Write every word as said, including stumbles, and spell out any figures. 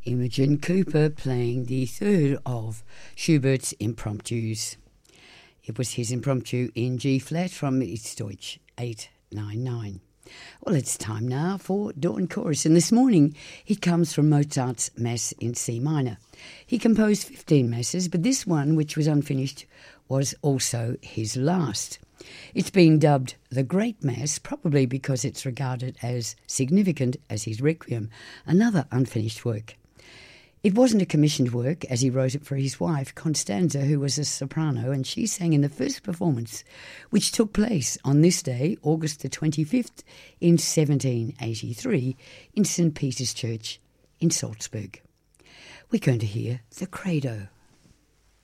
Imogen Cooper playing the third of Schubert's Impromptus. It was his impromptu in G-flat from It's Deutsch eight ninety-nine. Well, it's time now for Dawn Chorus, and this morning it comes from Mozart's Mass in C minor. He composed fifteen masses, but this one, which was unfinished, was also his last. It's been dubbed the Great Mass, probably because it's regarded as significant as his Requiem, another unfinished work. It wasn't a commissioned work, as he wrote it for his wife, Constanza, who was a soprano, and she sang in the first performance, which took place on this day, August the twenty-fifth, in seventeen eighty-three, in Saint Peter's Church in Salzburg. We're going to hear the Credo.